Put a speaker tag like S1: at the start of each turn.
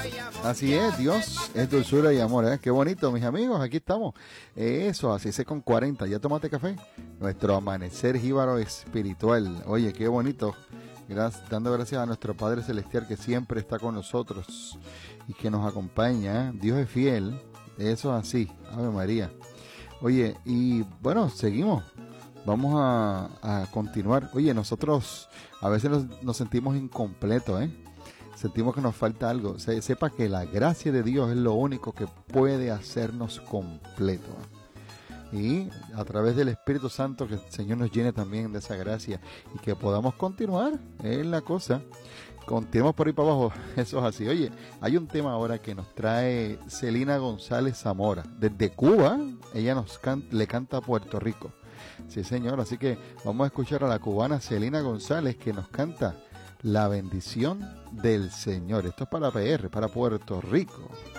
S1: Así es, Dios es dulzura y amor, ¿eh? Qué bonito, mis amigos, aquí estamos. Eso, así es con 40. ¿Ya tomaste café? Nuestro amanecer jíbaro espiritual. Oye, qué bonito. Dando gracias a nuestro Padre Celestial que siempre está con nosotros y que nos acompaña, ¿eh? Dios es fiel. Eso es así. Ave María. Oye, y bueno, seguimos. Vamos a continuar. Oye, nosotros a veces nos sentimos incompletos, ¿eh? Sentimos que nos falta algo. Sepa que la gracia de Dios es lo único que puede hacernos completos. Y a través del Espíritu Santo, que el Señor nos llene también de esa gracia y que podamos continuar en la cosa. Continuamos por ahí para abajo. Eso es así. Oye, hay un tema ahora que nos trae Celina González Zamora. Desde Cuba, ella le canta a Puerto Rico. Sí, señor. Así que vamos a escuchar a la cubana Celina González que nos canta La bendición del Señor. Esto es para PR, para Puerto Rico.